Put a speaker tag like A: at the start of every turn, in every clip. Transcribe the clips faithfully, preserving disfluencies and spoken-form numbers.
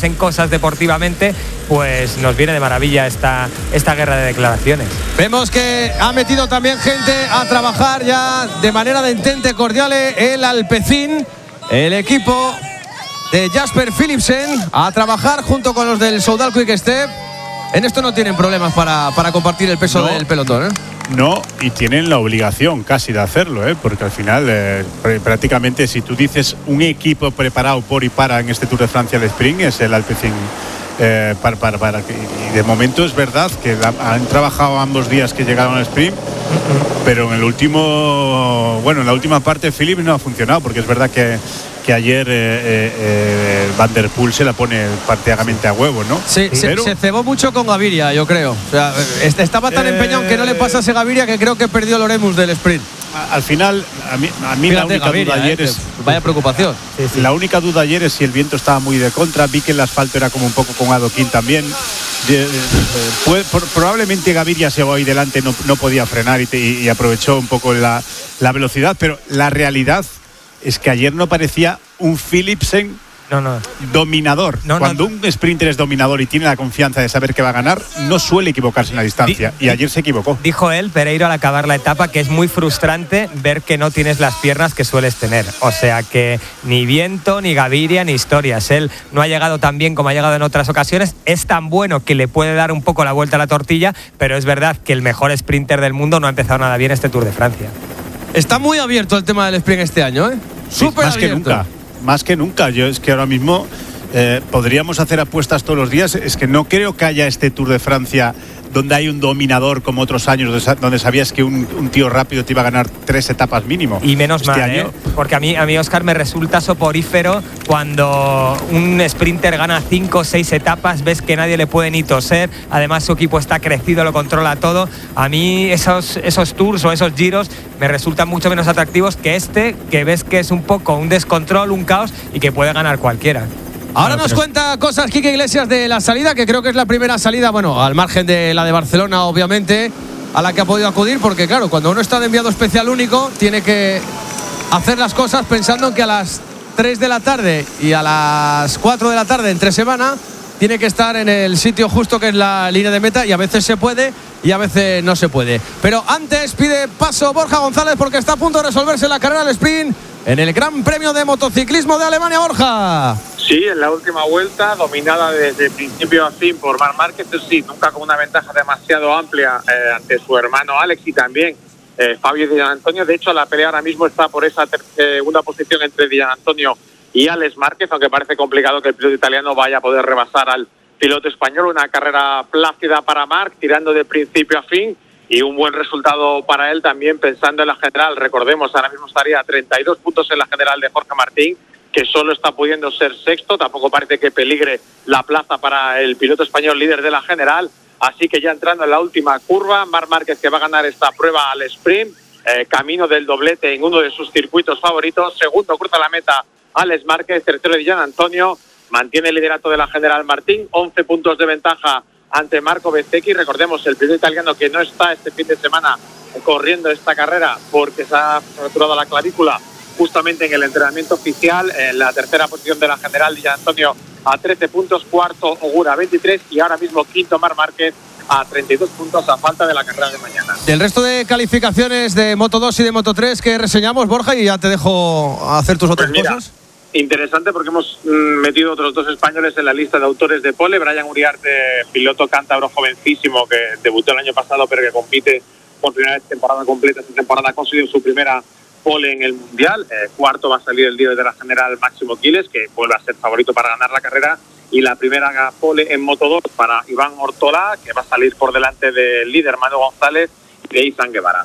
A: en cosas deportivamente, pues nos viene de maravilla esta, esta guerra de declaraciones.
B: Vemos que ha metido también gente a trabajar ya de manera de entente cordial el Alpecin, el equipo de Jasper Philipsen, a trabajar junto con los del Soudal Quick Step. En esto no tienen problemas para, para compartir el peso no, del pelotón, ¿eh?
C: No, y tienen la obligación casi de hacerlo, ¿eh? Porque al final eh, prácticamente si tú dices un equipo preparado por y para en este Tour de Francia de Sprint es el Alpecin. Eh, para, para, para, y de momento es verdad que la, han trabajado ambos días que llegaron al sprint, pero en el último, bueno, en la última parte Philip no ha funcionado, porque es verdad que, que ayer eh, eh, Van der Poel se la pone prácticamente a huevo, ¿no?
B: Sí, pero, se, se cebó mucho con Gaviria, yo creo. O sea, estaba tan eh, empeñado que no le pasa a ese Gaviria que creo que perdió el Oremus del sprint.
C: Al final, a mí, a mí la única Gaviria, duda ayer eh, es.
B: Vaya preocupación.
C: Sí, sí. La única duda ayer es si el viento estaba muy de contra. Vi que el asfalto era como un poco con adoquín también. Eh, eh, fue, por, probablemente Gaviria se va ahí delante, no, no podía frenar y, te, y aprovechó un poco la, la velocidad. Pero la realidad es que ayer no parecía un Philipsen.
A: No, no.
C: Dominador. No, Cuando no. un sprinter es dominador y tiene la confianza de saber que va a ganar, no suele equivocarse en la distancia. Di, y ayer se equivocó.
A: Dijo él, Pereiro, al acabar la etapa, que es muy frustrante ver que no tienes las piernas que sueles tener. O sea que ni viento, ni Gaviria, ni historias. Él no ha llegado tan bien como ha llegado en otras ocasiones. Es tan bueno que le puede dar un poco la vuelta a la tortilla, pero es verdad que el mejor sprinter del mundo no ha empezado nada bien este Tour de Francia.
B: Está muy abierto el tema del sprint este año, ¿eh? Súper
C: más
B: abierto.
C: que nunca. Más que nunca. Yo es que ahora mismo eh, podríamos hacer apuestas todos los días. Es que no creo que haya este Tour de Francia donde hay un dominador como otros años, donde sabías que un, un tío rápido te iba a ganar tres etapas mínimo.
A: Y menos
C: este
A: mal,
C: año,
A: ¿eh? Porque a mí, a mí, Óscar, me resulta soporífero cuando un sprinter gana cinco o seis etapas, ves que nadie le puede ni toser, además su equipo está crecido, lo controla todo. A mí esos, esos tours o esos giros me resultan mucho menos atractivos que este, que ves que es un poco un descontrol, un caos y que puede ganar cualquiera.
B: Ahora nos cuenta cosas Quique Iglesias de la salida, que creo que es la primera salida, bueno, al margen de la de Barcelona, obviamente, a la que ha podido acudir, porque claro, cuando uno está de enviado especial único, tiene que hacer las cosas pensando en que a las tres de la tarde y a las cuatro de la tarde entre semana tiene que estar en el sitio justo, que es la línea de meta, y a veces se puede y a veces no se puede. Pero antes pide paso Borja González, porque está a punto de resolverse la carrera del sprint en el Gran Premio de Motociclismo de Alemania. Borja.
D: Sí, en la última vuelta, dominada desde principio a fin por Marc Márquez, sí, nunca con una ventaja demasiado amplia eh, ante su hermano Alex y también eh, Fabio Di Giannantonio. De hecho, la pelea ahora mismo está por esa ter- segunda posición entre Di Giannantonio y Alex Márquez, aunque parece complicado que el piloto italiano vaya a poder rebasar al piloto español. Una carrera plácida para Marc, tirando de principio a fin, y un buen resultado para él también pensando en la general. Recordemos, ahora mismo estaría a treinta y dos puntos en la general de Jorge Martín, que solo está pudiendo ser sexto. Tampoco parece que peligre la plaza para el piloto español líder de la general. Así que ya entrando en la última curva, Marc Márquez, que va a ganar esta prueba al sprint, eh, camino del doblete en uno de sus circuitos favoritos. Segundo cruza la meta Alex Márquez, tercero Di Giannantonio. Mantiene el liderato de la general Martín, once puntos de ventaja ante Marco Bezzecchi. Recordemos, el piloto italiano que no está este fin de semana corriendo esta carrera porque se ha fracturado la clavícula justamente en el entrenamiento oficial. En la tercera posición de la general, Di Giannantonio a trece puntos, cuarto Ogura veintitrés y ahora mismo quinto Marc Márquez a treinta y dos puntos a falta de la carrera de mañana.
B: Del resto de calificaciones de Moto dos y de Moto tres que reseñamos, Borja, y ya te dejo hacer tus otras pues mira, cosas.
D: Interesante, porque hemos mm, metido otros dos españoles en la lista de autores de pole. Brian Uriarte, piloto cántabro jovencísimo que debutó el año pasado pero que compite por primera vez temporada completa. Esta temporada ha conseguido su primera pole en el Mundial. Eh, cuarto va a salir el líder de la general Máximo Quiles, que vuelve a ser favorito para ganar la carrera. Y la primera pole en Moto dos para Iván Ortola, que va a salir por delante del líder Manu González y de Izan Guevara.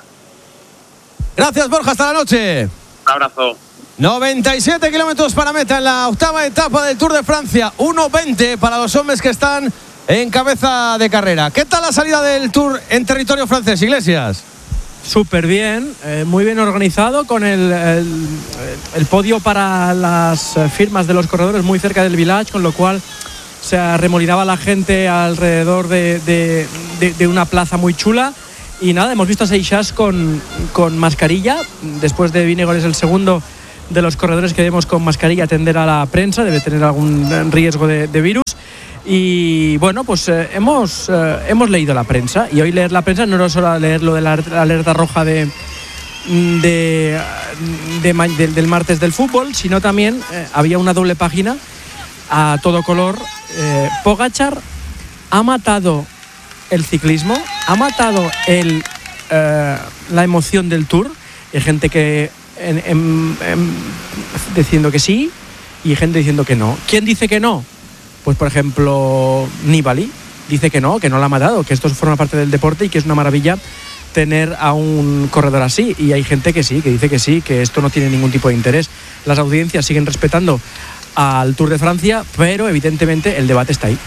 B: Gracias, Borja, hasta la noche.
D: Un abrazo.
B: noventa y siete kilómetros para meta en la octava etapa del Tour de Francia. uno veinte para los hombres que están en cabeza de carrera. ¿Qué tal la salida del Tour en territorio francés, Iglesias?
E: Súper bien, eh, muy bien organizado, con el, el, el podio para las firmas de los corredores muy cerca del village, con lo cual se arremolinaba la gente alrededor de, de, de, de una plaza muy chula. Y nada, hemos visto a Seixas con, con mascarilla. Después de Vingegaard es el segundo de los corredores que vemos con mascarilla atender a la prensa, debe tener algún riesgo de, de virus. Y bueno, pues eh, hemos, eh, hemos leído la prensa, y hoy leer la prensa no era solo leer lo de la alerta roja de, de, de, de del martes del fútbol, sino también eh, había una doble página a todo color. eh, Pogačar ha matado el ciclismo, ha matado el, eh, la emoción del Tour. Hay gente que en, en, en, diciendo que sí y gente diciendo que no. ¿Quién dice que no? Pues por ejemplo Nibali dice que no, que no la ha matado, que esto forma parte del deporte y que es una maravilla tener a un corredor así. Y hay gente que sí, que dice que sí, que esto no tiene ningún tipo de interés. Las audiencias siguen respetando al Tour de Francia, pero evidentemente el debate está ahí.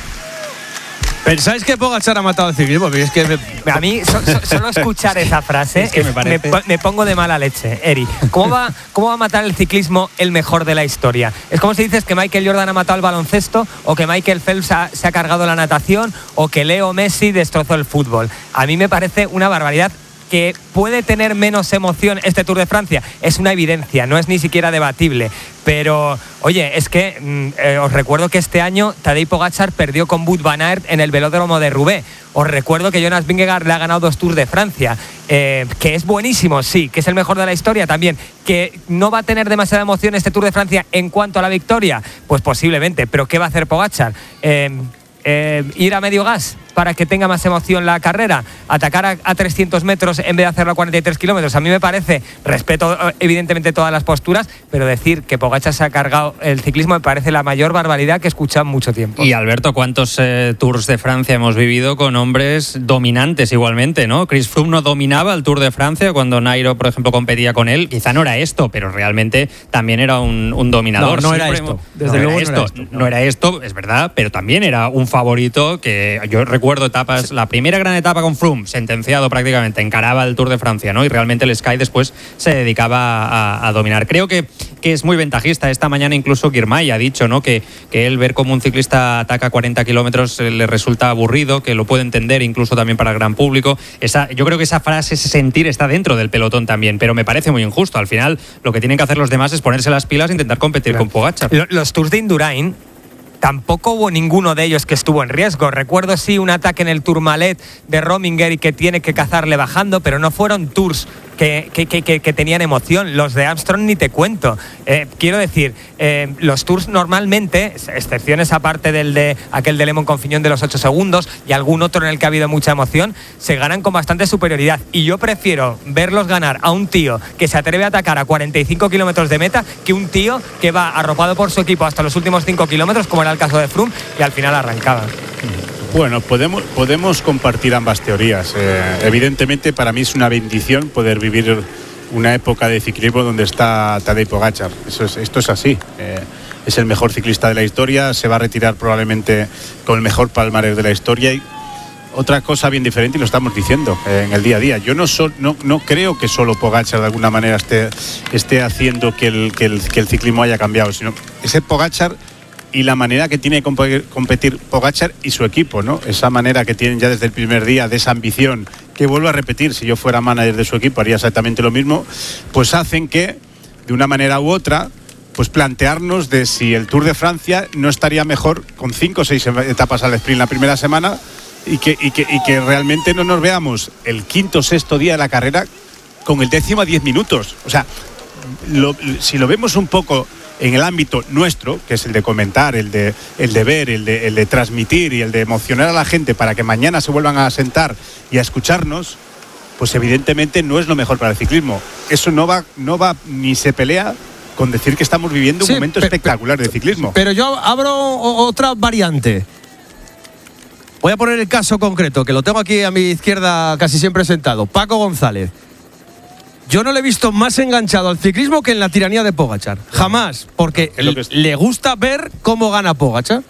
B: ¿Pensáis que Pogačar ha matado el ciclismo? Es que me...
A: A mí so, so, solo escuchar esa frase es que me, parece... me, me pongo de mala leche, Eri. ¿Cómo va, ¿Cómo va a matar el ciclismo el mejor de la historia? Es como si dices que Michael Jordan ha matado el baloncesto, o que Michael Phelps ha, se ha cargado la natación, o que Leo Messi destrozó el fútbol. A mí me parece una barbaridad. Que puede tener menos emoción este Tour de Francia es una evidencia, no es ni siquiera debatible. Pero, oye, es que mm, eh, os recuerdo que este año Tadej Pogačar perdió con Wout van Aert en el velódromo de Roubaix. Os recuerdo que Jonas Vingegaard le ha ganado dos Tours de Francia, eh, que es buenísimo, sí, que es el mejor de la historia también. Que no va a tener demasiada emoción este Tour de Francia en cuanto a la victoria, pues posiblemente. Pero ¿qué va a hacer Pogačar? Eh, eh, ¿Ir a medio gas para que tenga más emoción la carrera? ¿Atacar a, a trescientos metros en vez de hacerlo a cuarenta y tres kilómetros? A mí me parece, respeto evidentemente todas las posturas, pero decir que Pogačar se ha cargado el ciclismo me parece la mayor barbaridad que he escuchado en mucho tiempo.
F: Y Alberto, ¿cuántos eh, Tours de Francia hemos vivido con hombres dominantes igualmente, ¿no? Chris Froome no dominaba el Tour de Francia cuando Nairo, por ejemplo, competía con él. Quizá no era esto, pero realmente también era un, un dominador.
E: No, no era
F: Siempre
E: esto.
F: Hemos...
E: Desde
F: no
E: luego
F: era
E: no
F: esto.
E: era esto.
F: No era esto, es verdad, pero también era un favorito que yo recuerdo etapas, la primera gran etapa con Froome, sentenciado prácticamente, encaraba el Tour de Francia, ¿no? Y realmente el Sky después se dedicaba a, a dominar. Creo que, que es muy ventajista. Esta mañana incluso Girmay ha dicho, ¿no? Que, que él ver cómo un ciclista ataca cuarenta kilómetros le resulta aburrido, que lo puede entender incluso también para el gran público. Esa, yo creo que esa frase, ese sentir está dentro del pelotón también, pero me parece muy injusto. Al final lo que tienen que hacer los demás es ponerse las pilas e intentar competir claro. con Pogačar.
A: Los Tours de Indurain tampoco hubo ninguno de ellos que estuvo en riesgo. Recuerdo sí un ataque en el Tourmalet de Rominger y que tiene que cazarle bajando, pero no fueron tours que, que, que, que tenían emoción. Los de Armstrong ni te cuento. Eh, quiero decir, eh, los tours normalmente, excepciones aparte del de aquel de Lemon Confiñón de los ocho segundos y algún otro en el que ha habido mucha emoción, se ganan con bastante superioridad. Y yo prefiero verlos ganar a un tío que se atreve a atacar a cuarenta y cinco kilómetros de meta que un tío que va arropado por su equipo hasta los últimos cinco kilómetros, como era el caso de Froome, y al final arrancaba.
C: Bueno, podemos, podemos compartir ambas teorías. Eh, evidentemente, para mí es una bendición poder vivir una época de ciclismo donde está Tadej Pogačar. Eso es, esto es así. Eh, es el mejor ciclista de la historia, se va a retirar probablemente con el mejor palmarés de la historia. Y otra cosa bien diferente, y lo estamos diciendo eh, en el día a día. Yo no, so, no, no creo que solo Pogačar de alguna manera esté, esté haciendo que el, que, el, que el ciclismo haya cambiado, sino ese Pogačar y la manera que tiene de competir Pogačar y su equipo, ¿no? Esa manera que tienen ya desde el primer día de esa ambición, que vuelvo a repetir, si yo fuera manager de su equipo haría exactamente lo mismo, pues hacen que, de una manera u otra, pues plantearnos de si el Tour de Francia no estaría mejor con cinco o seis etapas al sprint la primera semana y que, y que, y que realmente no nos veamos el quinto o sexto día de la carrera con el décimo a diez minutos. O sea, lo, si lo vemos un poco en el ámbito nuestro, que es el de comentar, el de, el de ver, el de, el de transmitir y el de emocionar a la gente para que mañana se vuelvan a sentar y a escucharnos, pues evidentemente no es lo mejor para el ciclismo. Eso no va, no va ni se pelea con decir que estamos viviendo un sí, momento pe- espectacular pe- de ciclismo.
B: Pero yo abro otra variante. Voy a poner el caso concreto, que lo tengo aquí a mi izquierda casi siempre sentado. Paco González. Yo no le he visto más enganchado al ciclismo que en la tiranía de Pogačar. Jamás, porque
C: es que...
B: le gusta ver cómo gana Pogačar.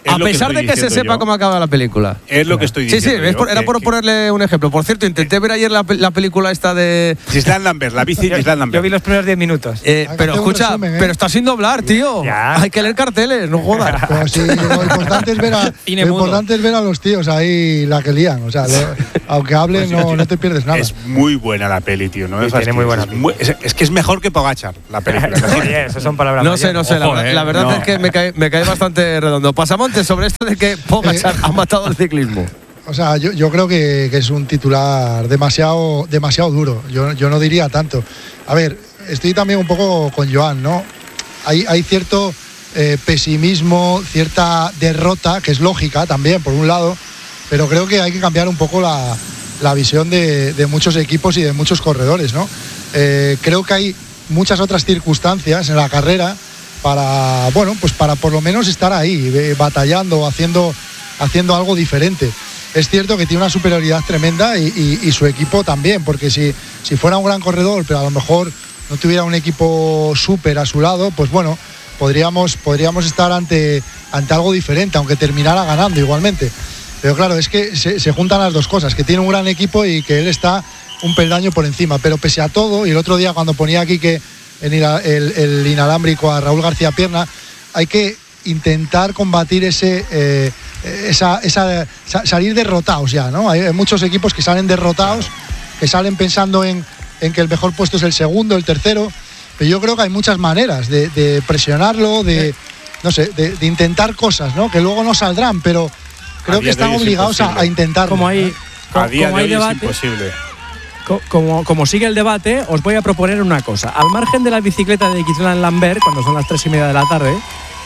B: A pesar de que se sepa cómo acaba la película.
C: Es lo que estoy diciendo.
B: Sí, sí, es por, era
C: que,
B: por
C: que,
B: ponerle un ejemplo. Por cierto, intenté ver ayer la, la película esta de
C: Gisland Lambert, la bici Gisland Lambert.
A: Yo vi los primeros diez minutos.
B: Eh, pero escucha, resumen, ¿eh? Pero está sin doblar, tío.
A: Ya.
B: Hay que leer carteles, no jodas.
G: Pero sí, lo importante es ver a, lo importante es ver a los tíos ahí la que lían. O sea, le, aunque hablen, pues no, no te pierdes nada.
C: Es muy buena la peli, tío. No
A: sí, tiene muy buena
C: es, muy, es, es que es mejor que Pogacar, la película.
A: Oye, eso son palabras.
B: No sé, no sé.
A: Ojo,
B: la,
A: eh.
B: la verdad
C: no.
B: es que me cae, me cae bastante redondo. Pasamontes sobre esto de que Pogacar eh, ha matado el ciclismo.
G: O sea, yo, yo creo que, que es un titular demasiado, demasiado duro. Yo, yo no diría tanto. A ver, estoy también un poco con Joan, ¿no? Hay, hay cierto eh, pesimismo, cierta derrota, que es lógica también, por un lado, pero creo que hay que cambiar un poco la, la visión de, de muchos equipos y de muchos corredores, ¿no? Eh, creo que hay muchas otras circunstancias en la carrera para, bueno, pues para por lo menos estar ahí, eh, batallando, haciendo, haciendo algo diferente. Es cierto que tiene una superioridad tremenda y, y, y su equipo también, porque si, si fuera un gran corredor, pero a lo mejor no tuviera un equipo súper a su lado, pues bueno, podríamos, podríamos estar ante, ante algo diferente, aunque terminara ganando igualmente. Pero claro, es que se, se juntan las dos cosas, que tiene un gran equipo y que él está un peldaño por encima. Pero pese a todo, y el otro día cuando ponía aquí que el, el, el inalámbrico a Raúl García Pierna, hay que intentar combatir ese... Eh, Esa, esa, salir derrotados ya, ¿no? Hay muchos equipos que salen derrotados, que salen pensando en, en que el mejor puesto es el segundo, el tercero, pero yo creo que hay muchas maneras de, de presionarlo, de, no sé, de, de intentar cosas, ¿no? Que luego no saldrán, pero creo que están obligados a, a intentarlo.
E: Como hay,
C: a día
E: como
C: de
E: hay
C: hoy
E: debate,
C: es imposible.
E: Como, como sigue el debate, os voy a proponer una cosa. Al margen de la bicicleta de Gisland Lambert, cuando son las tres y media de la tarde,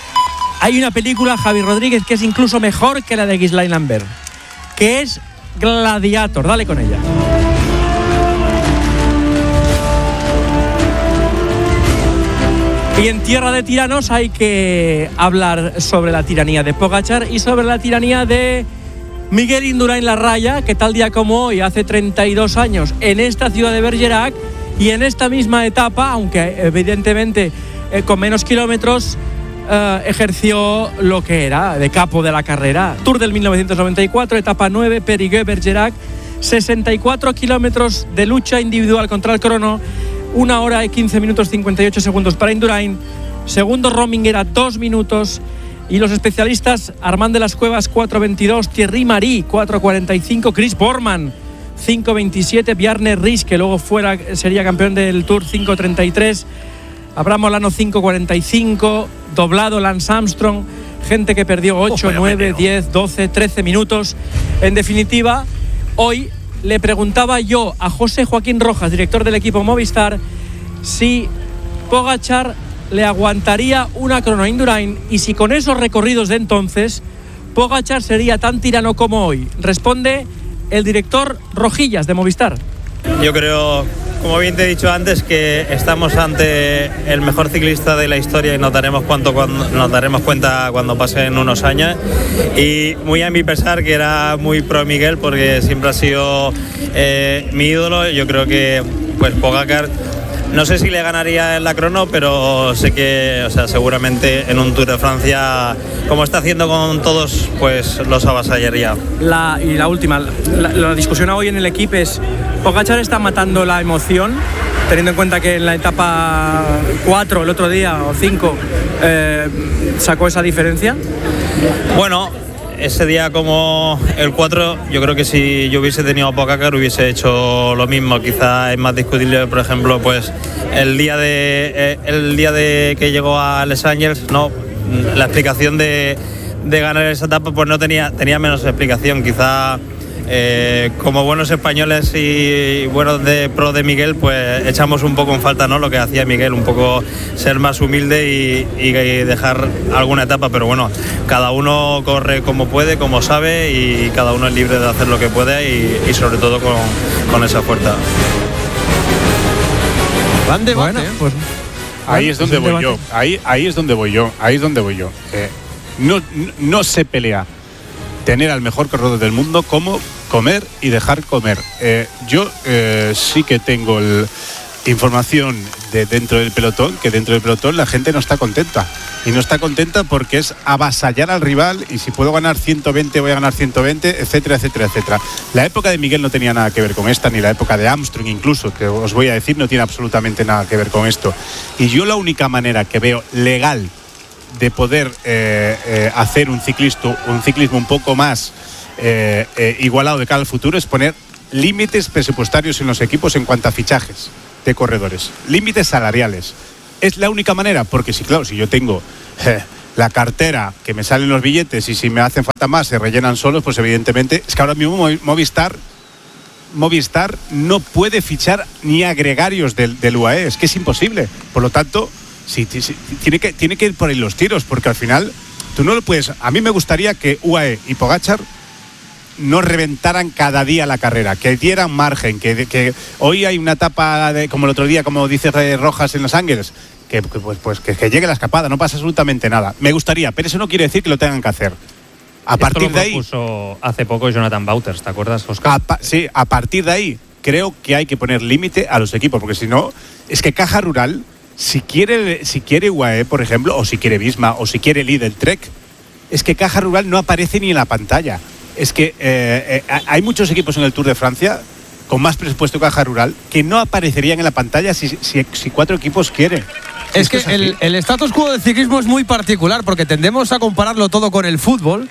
E: hay una película, Javi Rodríguez, que es incluso mejor que la de Gisland Lambert, que es Gladiator. Dale con ella. Y en Tierra de Tiranos hay que hablar sobre la tiranía de Pogacar y sobre la tiranía de Miguel Indurain Larraya, que tal día como hoy, hace treinta y dos años, en esta ciudad de Bergerac y en esta misma etapa, aunque evidentemente eh, con menos kilómetros, Uh, ejerció lo que era de capo de la carrera. Tour del mil novecientos noventa y cuatro, etapa nueve, Périgueux-Bergerac, sesenta y cuatro kilómetros de lucha individual contra el crono, una hora y quince minutos cincuenta y ocho segundos para Indurain, segundo Roming era dos minutos, y los especialistas, Armand de las Cuevas cuatro veintidós, Thierry Marie cuatro cuarenta y cinco, Chris Borman cinco veintisiete, Bjarne Riis, que luego fuera, sería campeón del Tour, cinco treinta y tres, Abraham Molano cinco cuarenta y cinco, doblado Lance Armstrong, gente que perdió ocho, nueve, diez, doce, trece minutos. En definitiva, hoy le preguntaba yo a José Joaquín Rojas, director del equipo Movistar, si Pogacar le aguantaría una crono a Indurain y si con esos recorridos de entonces Pogacar sería tan tirano como hoy. Responde el director Rojillas de Movistar.
H: Yo creo, como bien te he dicho antes, que estamos ante el mejor ciclista de la historia y nos daremos, cuánto, cuando, nos daremos cuenta cuando pasen unos años. Y muy a mi pesar, que era muy pro Miguel, porque siempre ha sido eh, mi ídolo. Yo creo que pues Pogacar, no sé si le ganaría en la crono, pero sé que, o sea, seguramente en un Tour de Francia, como está haciendo con todos, pues los avasallaría.
E: La, y la última, la, la discusión hoy en el equipo es: ¿Pogacar está matando la emoción, teniendo en cuenta que en la etapa cuatro, el otro día, o cinco, eh, sacó esa diferencia?
H: Bueno, ese día como el cuatro, yo creo que si yo hubiese tenido a Pogacar hubiese hecho lo mismo. Quizá es más discutible, por ejemplo, pues el día de eh, el día de que llegó a Les Angeles, no, la explicación de, de ganar esa etapa pues no tenía tenía menos explicación. Quizá eh, como buenos españoles y buenos de pro de Miguel, pues echamos un poco en falta, ¿no?, lo que hacía Miguel, un poco ser más humilde y, y dejar alguna etapa, pero bueno, cada uno corre como puede, como sabe, y cada uno es libre de hacer lo que puede y, y sobre todo con, con esa fuerza.
B: Van debate,
E: bueno, pues
C: ahí es donde
E: es
C: voy
E: debate.
C: yo, ahí, ahí es donde voy yo, ahí es donde voy yo. Eh, no, no se pelea tener al mejor corredor del mundo como comer y dejar comer. Eh, yo eh, sí que tengo el información de dentro del pelotón, que dentro del pelotón la gente no está contenta. Y no está contenta porque es avasallar al rival y si puedo ganar ciento veinte voy a ganar ciento veinte, etcétera, etcétera, etcétera. La época de Miguel no tenía nada que ver con esta, ni la época de Armstrong incluso, que os voy a decir, no tiene absolutamente nada que ver con esto. Y yo la única manera que veo legal de poder eh, eh, hacer un ciclismo, un ciclismo un poco más eh, eh, igualado de cara al futuro es poner límites presupuestarios en los equipos en cuanto a fichajes de corredores, límites salariales. Es la única manera, porque si claro, si yo tengo eh, la cartera que me salen los billetes y si me hacen falta más se rellenan solos, pues evidentemente es que ahora mismo Movistar Movistar no puede fichar ni a gregarios del, del U A E, es que es imposible. Por lo tanto, sí, sí, tiene que tiene que ir por ahí los tiros, porque al final tú no lo puedes. A mí me gustaría que U A E y Pogačar no reventaran cada día la carrera, que dieran margen, que, que hoy hay una etapa de, como el otro día, como dice Rojas en Los Ángeles, que, que pues, pues que, que llegue la escapada, no pasa absolutamente nada. Me gustaría, pero eso no quiere decir que lo tengan que hacer. A
F: Esto
C: partir
F: lo
C: de ahí,
F: propuso hace poco Jonathan Wouters, ¿te acuerdas, Oscar?
C: A, sí, a partir de ahí creo que hay que poner límite a los equipos, porque si no, es que Caja Rural, si quiere, si quiere U A E, por ejemplo, o si quiere Visma, o si quiere Lidl Trek, es que Caja Rural no aparece ni en la pantalla. Es que eh, eh, hay muchos equipos en el Tour de Francia con más presupuesto que Caja Rural que no aparecerían en la pantalla si, si, si cuatro equipos quieren.
B: Es Esto que es el, el status quo del ciclismo es muy particular porque tendemos a compararlo todo con el fútbol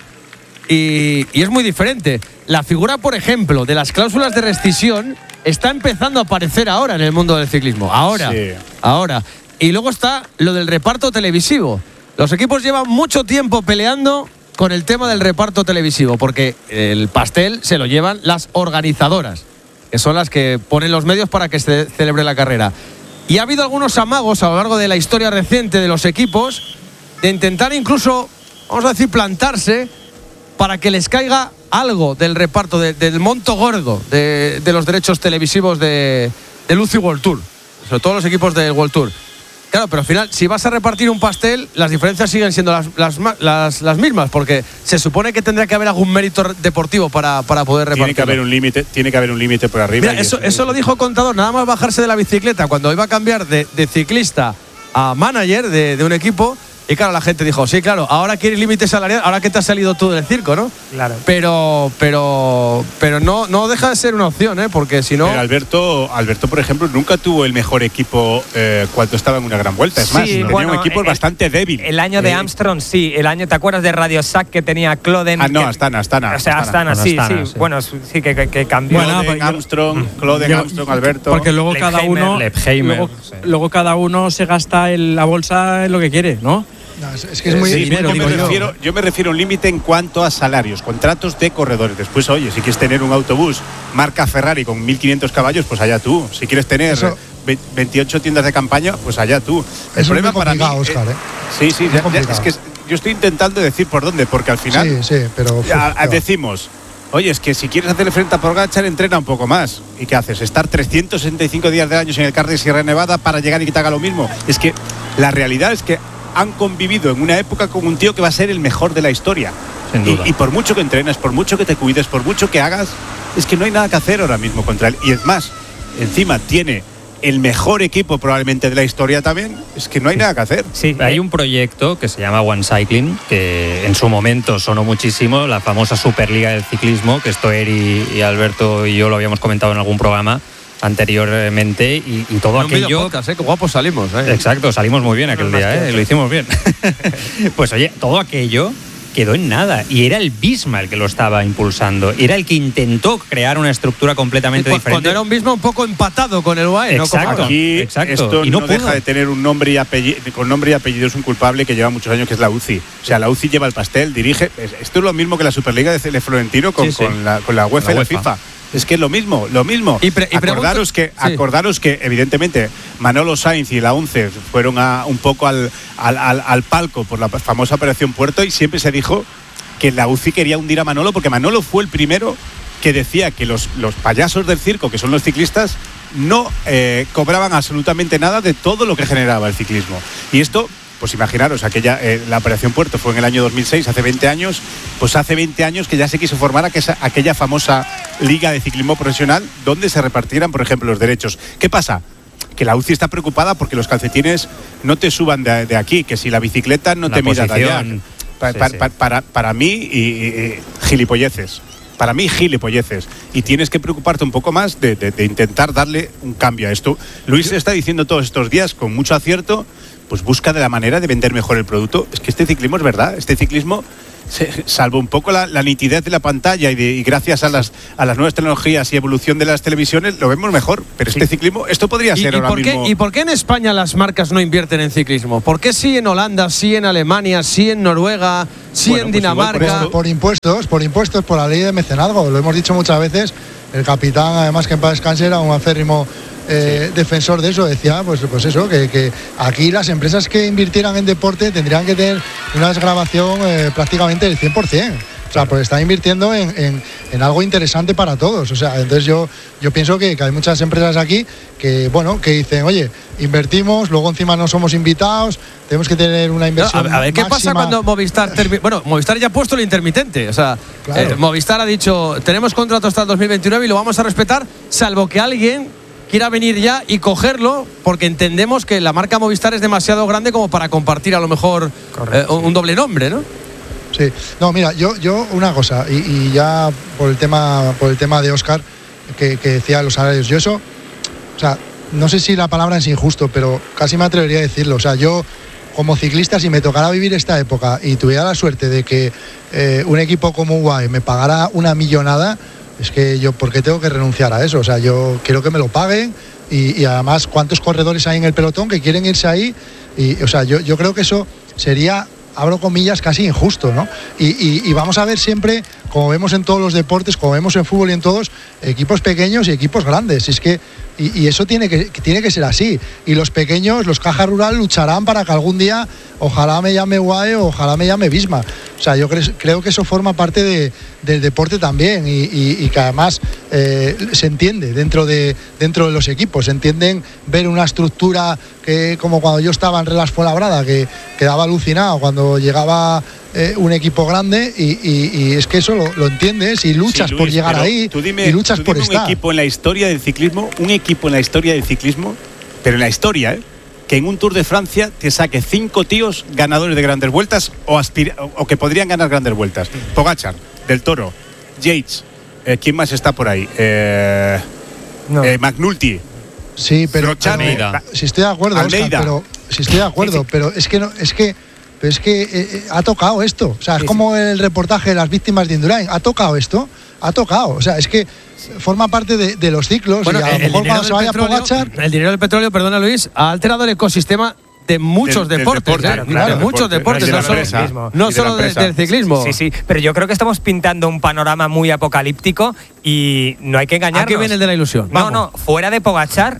B: y, y es muy diferente. La figura, por ejemplo, de las cláusulas de rescisión está empezando a aparecer ahora en el mundo del ciclismo. Ahora, sí. ahora. Y luego está lo del reparto televisivo. Los equipos llevan mucho tiempo peleando con el tema del reparto televisivo, porque el pastel se lo llevan las organizadoras, que son las que ponen los medios para que se celebre la carrera. Y ha habido algunos amagos a lo largo de la historia reciente de los equipos de intentar incluso, vamos a decir, plantarse para que les caiga algo del reparto, de, del monto gordo de, de los derechos televisivos de, del U C I World Tour, sobre todo los equipos del World Tour. Claro, pero al final, si vas a repartir un pastel, las diferencias siguen siendo las, las, las, las mismas, porque se supone que tendría que haber algún mérito deportivo para, para poder repartir.
C: Tiene que haber un límite, tiene que haber un límite por arriba.
B: Mira, eso, eso lo dijo Contador, nada más bajarse de la bicicleta cuando iba a cambiar de, de ciclista a manager de, de un equipo. Y claro, la gente dijo, sí, claro, ahora quieres límite salarial, ahora que te has salido tú del circo, ¿no?
A: Claro.
B: Pero, pero, pero no, no deja de ser una opción, ¿eh? Porque si no.
C: Pero Alberto, Alberto, por ejemplo, nunca tuvo el mejor equipo eh, cuando estaba en una gran vuelta. Es
A: sí,
C: más, tenía
A: bueno,
C: un equipo
A: el,
C: bastante débil.
A: El año de
C: eh,
A: Armstrong, sí. El año, ¿te acuerdas de Radio Shack que tenía Cloden?
C: Ah, no,
A: que,
C: Astana, Astana.
A: O sea, Astana,
F: Astana,
A: sí,
F: Astana,
A: sí,
F: sí.
A: Bueno, sí, que, que, que cambió.
F: Bueno,
C: Cloden, Armstrong, Cloden,
E: yo,
C: Armstrong, Alberto.
E: Porque luego cada uno,
F: Lepheimer,
E: luego,
F: sí.
E: luego cada uno se gasta en la bolsa en lo que quiere, ¿no?
G: No, es, es que es muy
C: sí,
E: dinero,
C: yo, me
E: digo yo.
C: refiero, yo me refiero a un límite en cuanto a salarios, contratos de corredores. Después, oye, si quieres tener un autobús marca Ferrari con mil quinientos caballos, pues allá tú. Si quieres tener
G: Eso,
C: veintiocho tiendas de campaña, pues allá tú. El
G: es
C: problema
G: muy
C: para mí,
G: Oscar, ¿eh?
C: Sí, sí,
G: es,
C: ya, ya, es que yo estoy intentando decir por dónde, porque al final
G: sí, sí, pero uf,
C: a, a, decimos, oye, es que si quieres hacerle frente a Pogačar, entrena un poco más. ¿Y qué haces? ¿Estar trescientos sesenta y cinco días del año en el Card de Sierra Nevada para llegar y que te haga lo mismo? Es que la realidad es que han convivido en una época con un tío que va a ser el mejor de la historia.
F: Sin duda.
C: Y, y por mucho que entrenes, por mucho que te cuides, por mucho que hagas, es que no hay nada que hacer ahora mismo contra él. Y es más, encima tiene el mejor equipo probablemente de la historia también, es que no hay nada que hacer.
F: Sí, hay un proyecto que se llama One Cycling, que en su momento sonó muchísimo, la famosa Superliga del Ciclismo, que esto Eri y Alberto y yo lo habíamos comentado en algún programa anteriormente, y, y todo
B: en
F: aquello.
B: Podcast, ¿eh? Qué guapos salimos, ¿eh?
F: Exacto, salimos muy bien aquel día, ¿eh? Lo hicimos bien. Pues oye, todo aquello quedó en nada, y era el Visma el que lo estaba impulsando, era el que intentó crear una estructura completamente
B: Cuando
F: diferente.
B: era un Visma un poco empatado con el U A E,
F: Exacto.
B: ¿no?
C: Aquí
F: exacto.
C: esto
F: Y no
C: no,
F: pudo.
C: deja de tener un nombre y apellido, con nombre y apellido es un culpable que lleva muchos años, que es la U C I. O sea, la U C I lleva el pastel, dirige. Esto es lo mismo que la Superliga de de Florentino con,
F: Sí, sí.
C: con, la, con la UEFA
F: La
C: y la
F: UEFA.
C: FIFA. Es que es lo mismo, lo mismo.
B: Y pre- y
C: acordaros,
B: pregunto-
C: que,
B: sí.
C: acordaros que, evidentemente, Manolo Sainz y la ONCE fueron a, un poco al, al, al, al palco por la famosa Operación Puerto, y siempre se dijo que la U C I quería hundir a Manolo, porque Manolo fue el primero que decía que los, los payasos del circo, que son los ciclistas, no eh, cobraban absolutamente nada de todo lo que generaba el ciclismo. Y esto, pues imaginaros, aquella eh, la Operación Puerto fue en el año dos mil seis, hace veinte años, pues hace veinte años que ya se quiso formar aquella, aquella famosa liga de ciclismo profesional donde se repartieran, por ejemplo, los derechos. ¿Qué pasa? que la U C I está preocupada porque los calcetines no te suban de, de aquí, que si la bicicleta no la te mida de allá. Pa, sí, pa, sí. Pa, para, para mí, y, y, gilipolleces. Para mí, gilipolleces. Y tienes que preocuparte un poco más de, de, de intentar darle un cambio a esto. Luis está diciendo todos estos días, con mucho acierto, pues busca de la manera de vender mejor el producto. Es que este ciclismo es verdad, este ciclismo, se, salvo un poco la, la nitidez de la pantalla y, de, y gracias a las, a las nuevas tecnologías y evolución de las televisiones, lo vemos mejor. Pero sí. Este ciclismo, esto podría ser
B: ¿Y, y
C: ahora
B: por
C: mismo...
B: Qué, ¿Y por qué en España las marcas no invierten en ciclismo? ¿Por qué sí en Holanda, sí en Alemania, sí en Noruega, sí bueno, en pues Dinamarca?
G: Por, por impuestos, por impuestos, por la ley de mecenazgo. Lo hemos dicho muchas veces. El capitán, además que en paz descanse, era un acérrimo eh, sí. defensor de eso. Decía, pues, pues eso, que, que aquí las empresas que invirtieran en deporte tendrían que tener una desgravación eh, prácticamente del cien por ciento. O sea, pues están invirtiendo en, en, en algo interesante para todos. O sea, entonces yo, yo pienso que, que hay muchas empresas aquí que, bueno, que dicen, oye, invertimos, luego encima no somos invitados, tenemos que tener una inversión.
B: No, a, a ver, ¿qué máxima? Pasa cuando Movistar termina? Bueno, Movistar ya ha puesto el intermitente. O sea, claro. eh, Movistar ha dicho, tenemos contrato hasta el dos mil veintinueve y lo vamos a respetar, salvo que alguien quiera venir ya y cogerlo, porque entendemos que la marca Movistar es demasiado grande como para compartir a lo mejor eh, un doble nombre, ¿no?
G: Sí, no, mira, yo, yo una cosa, y, y ya por el tema, por el tema de Óscar, que, que decía los salarios, yo eso, o sea, no sé si la palabra es injusto, pero casi me atrevería a decirlo. O sea, yo como ciclista, si me tocara vivir esta época y tuviera la suerte de que eh, un equipo como U A E me pagara una millonada, es que yo, ¿por qué tengo que renunciar a eso? O sea, yo quiero que me lo paguen y, y además, ¿cuántos corredores hay en el pelotón que quieren irse ahí? Y, o sea, yo, yo creo que eso sería, abro comillas, casi injusto, ¿no? Y, y, y vamos a ver siempre, como vemos en todos los deportes, como vemos en fútbol y en todos, equipos pequeños y equipos grandes. Es que, y, y eso tiene que, tiene que ser así. Y los pequeños, los Caja Rural, lucharán para que algún día, ojalá me llame U A E o ojalá me llame Visma. O sea, yo cre- creo que eso forma parte de, del deporte también y, y, y que además eh, se entiende dentro de, dentro de los equipos. Se entienden ver una estructura que, como cuando yo estaba en Relas Fuenlabrada, que quedaba alucinado cuando llegaba eh, un equipo grande y, y, y es que eso lo, lo entiendes y luchas sí, Luis, por llegar ahí
C: dime,
G: y luchas por estar.
C: Un equipo en la historia del ciclismo, un equipo en la historia del ciclismo, pero en la historia, ¿eh? que en un Tour de Francia te saque cinco tíos ganadores de grandes vueltas o, aspira- o que podrían ganar grandes vueltas. Pogačar, Del Toro, Yates, eh, ¿quién más está por ahí? Eh, no. eh, McNulty.
G: Sí, pero
C: Almeida.
G: Si estoy de acuerdo, Óscar, pero si estoy de acuerdo, pero es que no, es que pero es que eh, ha tocado esto. O sea, es sí, como sí. el reportaje de las víctimas de Indurain. Ha tocado esto, ha tocado. O sea, es que forma parte de, de los ciclos.
B: Bueno,
G: y a
B: el,
G: lo mejor cuando se vaya a Pogačar,
B: el dinero del petróleo, perdona Luis, ha alterado el ecosistema de muchos
C: del,
B: deportes,
C: del deporte,
B: ¿eh?
C: claro,
B: claro, de muchos
C: deporte,
B: deportes,
C: de
B: no solo,
C: empresa,
B: no solo de de, del ciclismo.
A: Sí, sí, pero yo creo que estamos pintando un panorama muy apocalíptico y no hay que engañarnos.
B: ¿A qué viene el de la ilusión?
A: No,
B: Vamos.
A: no, fuera de Pogačar,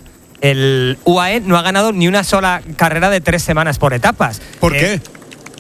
A: el U A E no ha ganado ni una sola carrera de tres semanas por etapas.
C: ¿Por
A: eh,
C: qué?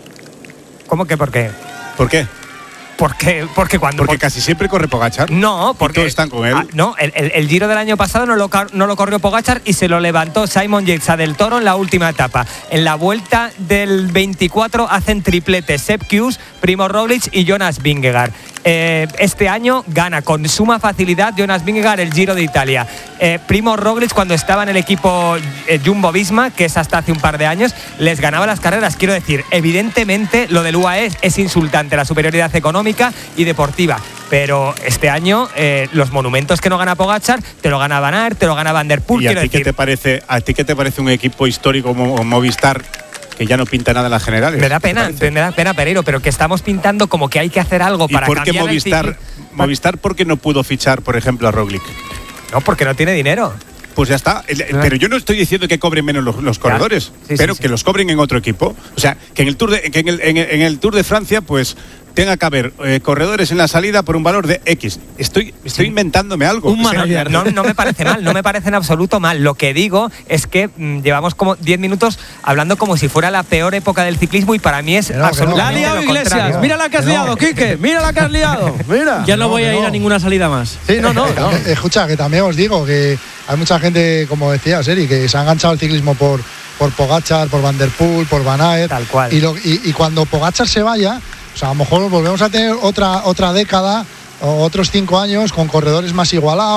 A: ¿Cómo que por qué?
C: ¿Por qué?
A: Porque, porque cuando
C: porque
A: por...
C: casi siempre corre Pogačar.
A: No, porque
C: todos están con él.
A: Ah, no, el, el, el Giro del año pasado no lo, no lo corrió Pogačar y se lo levantó Simon Yates a Del Toro en la última etapa. En la vuelta del veinticuatro hacen triplete Sepp Kuss, Primož Roglič y Jonas Vingegaard. Eh, este año gana con suma facilidad Jonas Vingegaard el Giro de Italia. Eh, Primož Roglič, cuando estaba en el equipo eh, Jumbo-Visma, que es hasta hace un par de años, les ganaba las carreras. Quiero decir, evidentemente lo del U A E es, es insultante, la superioridad económica y deportiva, pero este año eh, los monumentos que no gana Pogačar te lo gana Van Aert, te lo gana Van der Poel.
C: ¿Y a ti
A: decir,
C: qué te parece? ¿A ti qué te parece un equipo histórico como Movistar que ya no pinta nada en las generales?
A: Me da pena, me da pena, Pereiro, pero que estamos pintando como que hay que hacer algo para
C: ¿Y por qué
A: cambiar
C: Movistar,
A: el
C: Movistar por qué no pudo fichar, por ejemplo, a Roglic?
A: No, porque no tiene dinero.
C: Pues ya está. Pero yo no estoy diciendo que cobren menos los, los corredores, sí, pero sí, sí. que los cobren en otro equipo. O sea, que en el Tour de, que en el, en el, en el Tour de Francia, pues tenga que haber eh, corredores en la salida por un valor de X. Estoy, estoy sí. inventándome algo.
A: Un manager. No, no me parece mal, no me parece en absoluto mal. Lo que digo es que mmm, llevamos como diez minutos hablando como si fuera la peor época del ciclismo y para mí es
B: no,
A: absolutamente
B: no, la ha liado
A: lo
B: Iglesias.
A: contrario.
B: Mira la que has
G: no.
B: liado, Quique. Mira la que has liado. Mira.
E: Ya no,
G: no
E: voy a ir
G: no.
E: a ninguna salida más.
G: Sí, no, no, no. Escucha, que también os digo que hay mucha gente, como decías, Eri, que se ha enganchado al ciclismo por, por Pogačar, por Van der Poel, por Van Aert.
A: Tal cual.
G: Y, lo, y, y cuando Pogačar se vaya, o sea, a lo mejor volvemos a tener otra, otra década o otros cinco años con corredores más igualados,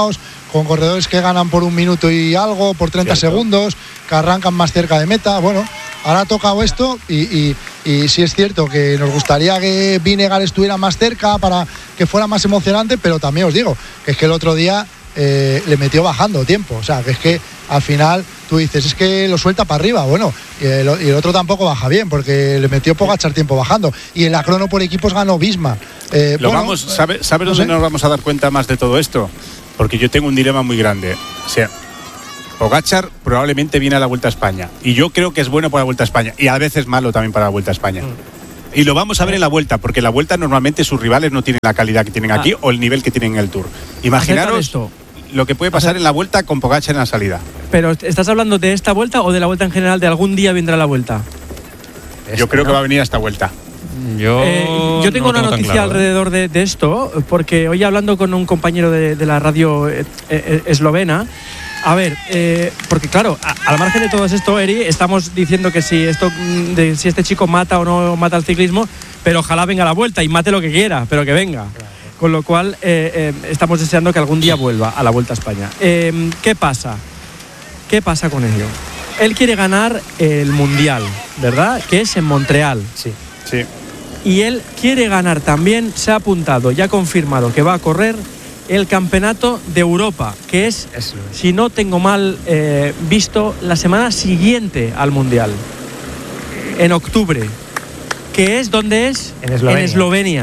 G: con corredores que ganan por un minuto y algo, por treinta
C: Cierto.
G: segundos, que arrancan más cerca de meta. Bueno, ahora ha tocado esto y, y, y sí es cierto que nos gustaría que Vinegar estuviera más cerca para que fuera más emocionante, pero también os digo que es que el otro día eh, le metió bajando tiempo, o sea, que es que al final tú dices, es que lo suelta para arriba, bueno, y el, y el otro tampoco baja bien, porque le metió Pogačar tiempo bajando, y en la crono por equipos ganó Visma. Eh,
C: Lo
G: bueno,
C: vamos, ¿sabe, sabe
G: no
C: dónde
G: sé.
C: nos vamos a dar cuenta más de todo esto? Porque yo tengo un dilema muy grande. O sea, Pogačar probablemente viene a la Vuelta a España, y yo creo que es bueno para la Vuelta a España, y a veces malo también para la Vuelta a España. Mm. Y lo vamos a ver en la Vuelta, porque la Vuelta normalmente sus rivales no tienen la calidad que tienen aquí ah. o el nivel que tienen en el Tour. Imaginaros lo que puede pasar en la Vuelta con Pogačar en la salida.
E: Pero ¿estás hablando de esta Vuelta o de la Vuelta en general? ¿De algún día vendrá la Vuelta?
C: Yo creo que va a venir a esta Vuelta.
F: Yo,
E: eh, yo tengo
F: no
E: una
F: tengo
E: noticia
F: claro,
E: alrededor
F: ¿eh?
E: de, de esto, porque hoy hablando con un compañero de, de la radio eh, eh, eslovena, a ver, eh, porque claro, a, al margen de todo esto, Eri, estamos diciendo que si esto, de, si este chico mata o no mata el ciclismo, pero ojalá venga a la Vuelta y mate lo que quiera, pero que venga. Con lo cual, eh, eh, estamos deseando que algún día vuelva a la Vuelta a España. Eh, ¿Qué pasa? ¿Qué pasa con ello? Él quiere ganar el Mundial, ¿verdad? Que es en Montreal.
A: Sí.
C: Sí.
E: Y él quiere ganar también, se ha apuntado, ya ha confirmado que va a correr el Campeonato de Europa, que es,
A: Eso es.
E: si no tengo mal eh, visto, la semana siguiente al Mundial, en octubre, que es donde es
A: en Eslovenia,
E: en Eslovenia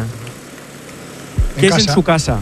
G: En
E: que
G: casa.
E: es en su casa.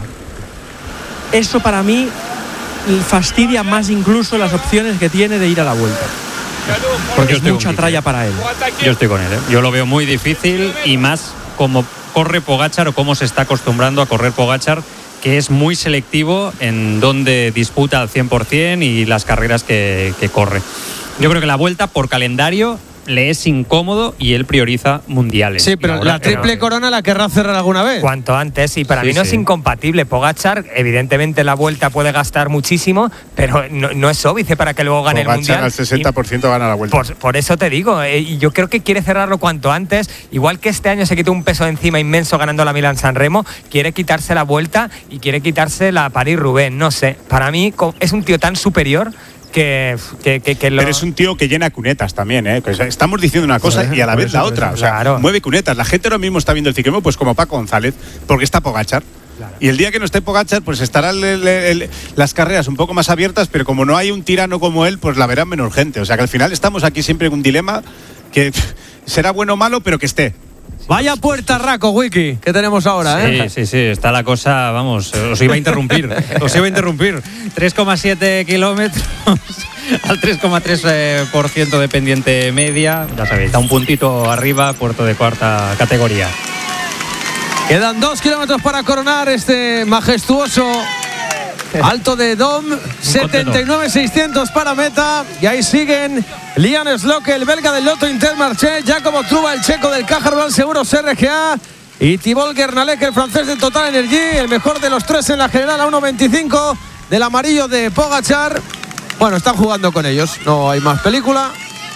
E: Eso para mí fastidia más incluso las opciones que tiene de ir a la Vuelta. Porque es mucha tralla para él.
F: Yo estoy con él, ¿eh? Yo lo veo muy difícil, y más como corre Pogačar o cómo se está acostumbrando a correr Pogačar, que es muy selectivo en donde disputa al cien por ciento y las carreras que, que corre. Yo creo que la Vuelta por calendario le es incómodo y él prioriza mundiales.
B: Sí, pero
F: ahora,
B: la triple
A: pero,
B: corona la querrá cerrar alguna vez.
A: Cuanto antes, y para
F: Sí,
A: mí no
F: sí.
A: es incompatible. Pogačar, evidentemente la Vuelta puede gastar muchísimo, pero no, no es óbice para que luego gane el
C: Pogačar
A: Mundial.
C: al sesenta por ciento gana la Vuelta.
A: Por, por eso te digo, eh, y yo creo que quiere cerrarlo cuanto antes, igual que este año se quitó un peso de encima inmenso ganando la Milán-San Remo, quiere quitarse la Vuelta y quiere quitarse la París-Roubaix, no sé, para mí co- es un tío tan superior que, que, que, que lo...
C: Pero es un tío que llena cunetas también, ¿eh? Pues estamos diciendo una cosa y a la
A: por
C: vez
A: eso,
C: la
A: por
C: otra.
A: eso,
C: O sea,
A: claro.
C: mueve cunetas. La gente ahora mismo está viendo el ciclismo pues como Paco González, porque está Pogačar.
A: Claro.
C: Y el día que no esté Pogačar, pues estarán le- le- le- las carreras un poco más abiertas, pero como no hay un tirano como él, pues la verán menos gente. O sea que al final estamos aquí siempre en un dilema que pff, será bueno o malo, pero que esté.
B: Vaya puerta raco, Wiki, que tenemos ahora, ¿eh?
F: Sí, sí, sí, está la cosa, vamos, os iba a interrumpir, os iba a interrumpir. tres coma siete kilómetros al tres coma tres por ciento de pendiente media, ya sabéis, está un puntito arriba, puerto de cuarta categoría.
B: Quedan dos kilómetros para coronar este majestuoso Alto de Dom, setenta y nueve seiscientos para meta. Y ahí siguen Liam Sloke, el belga del Lotto Intermarché, Jacobo Truba, el checo del Caja Rural Seguros R G A, y Thibaut Guernalec, el francés del Total Energy, el mejor de los tres en la general a uno veinticinco del amarillo de Pogačar. Bueno, están jugando con ellos, no hay más película.